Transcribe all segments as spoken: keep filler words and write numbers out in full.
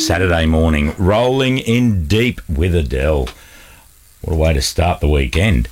Saturday morning, rolling in deep with Adele. What a way to start the weekend.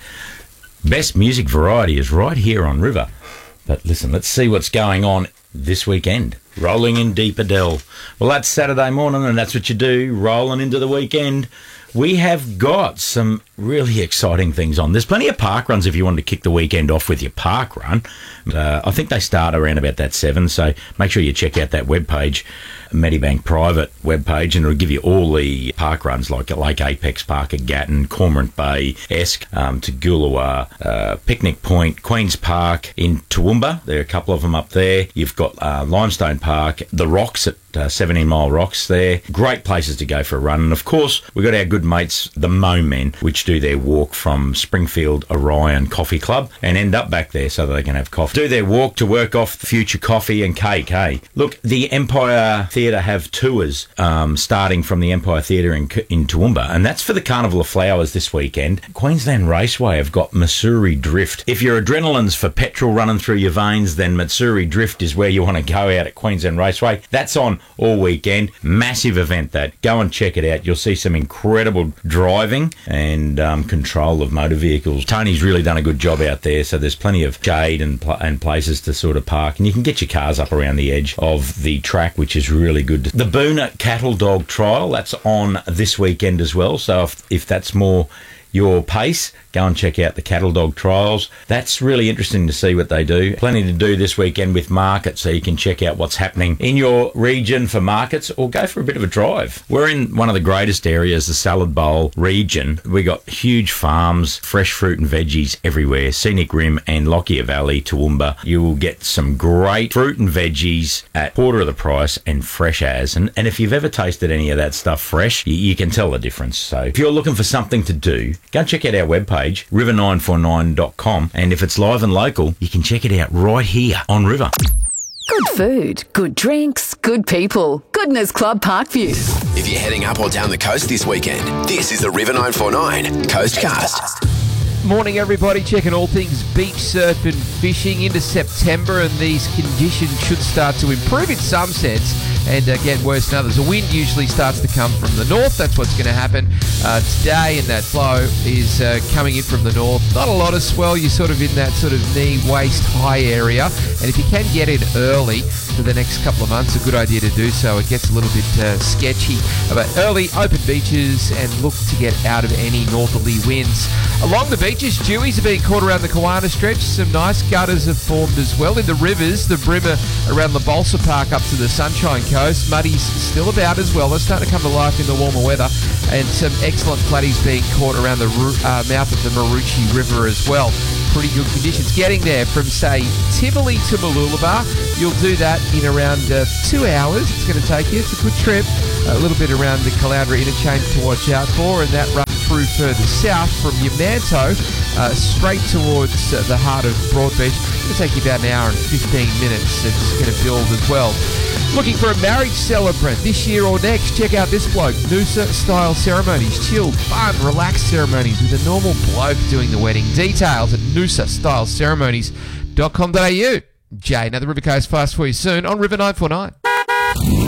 Best music variety is right here on River. But listen, let's see what's going on this weekend. Rolling in deep Adele. Well, that's Saturday morning, and that's what you do, rolling into the weekend. We have got some really exciting things on. There's plenty of park runs if you want to kick the weekend off with your park run. Uh, I think they start around about that seven, so make sure you check out that webpage, Medibank Private webpage, and it'll give you all the park runs like Lake Apex Park at Gatton, Cormorant Bay, Esk, um, to Goolawah, uh, Picnic Point, Queen's Park in Toowoomba. There are a couple of them up there. You've got uh, Limestone Park, the Rocks at uh, seventeen Mile Rocks there. Great places to go for a run. And of course, we've got our good mates, the Mo Men, which do their walk from Springfield Orion Coffee Club and end up back there so that they can have coffee. Do their walk to work off the future coffee and cake, hey? Look, the Empire Theatre have tours um, starting from the Empire Theatre in, in Toowoomba, and that's for the Carnival of Flowers this weekend. Queensland Raceway have got Missouri Drift. If your adrenaline's for petrol running through your veins, then Missouri Drift is where you want to go out at Queensland Raceway. That's on all weekend. Massive event, that. Go and check it out. You'll see some incredible driving and um, control of motor vehicles. Tony's really done a good job out there, so there's plenty of shade and, pl- and places to sort of park, and you can get your cars up around the edge of the track, which is really good. The Boona Cattle Dog Trial, that's on this weekend as well, so if, if that's more your pace, go and check out the Cattle Dog Trials. That's really interesting to see what they do. Plenty to do this weekend with markets, so you can check out what's happening in your region for markets or go for a bit of a drive. We're in one of the greatest areas, the Salad Bowl region. We got huge farms, fresh fruit and veggies everywhere. Scenic Rim and Lockyer Valley, Toowoomba. You will get some great fruit and veggies at quarter of the price and fresh as. And, and if you've ever tasted any of that stuff fresh, you, you can tell the difference. So if you're looking for something to do, go and check out our webpage, river nine four nine dot com, and if it's live and local, you can check it out right here on River. Good food, good drinks, good people. Goodness Club Parkview. If you're heading up or down the coast this weekend, this is the River nine four nine Coastcast. Morning, everybody. Checking all things beach surf and fishing into September, and these conditions should start to improve in some sense and uh, get worse in others. The wind usually starts to come from the north. That's what's going to happen uh, today, and that flow is uh, coming in from the north. Not a lot of swell. You're sort of in that sort of knee, waist high area, and if you can get in early for the next couple of months, a good idea to do so. It gets a little bit uh, sketchy, but early open beaches and look to get out of any northerly winds. Along the beaches, dewies are being caught around the Kawana stretch. Some nice gutters have formed as well. In the rivers, the Brimmer around the Balsa Park up to the Sunshine Coast. Muddies still about as well. They're starting to come to life in the warmer weather. And some excellent flatties being caught around the uh, mouth of the Maroochy River as well. Pretty good conditions. Getting there from, say, Tivoli to Mooloolaba, you'll do that in around uh, two hours. It's going to take you. It's a good trip. A little bit around the Caloundra interchange to watch out for, and that runs through further south from Yamanto uh, straight towards uh, the heart of Broadbeach. It's going to take you about an hour and fifteen minutes. It's going to build as well. Looking for a marriage celebrant this year or next? Check out this bloke. Noosa Style Ceremonies. Chilled, fun, relaxed ceremonies with a normal bloke doing the wedding. Details at noosa style ceremonies dot com dot a u. Jay, another River Coast Fast for you soon on River nine four nine.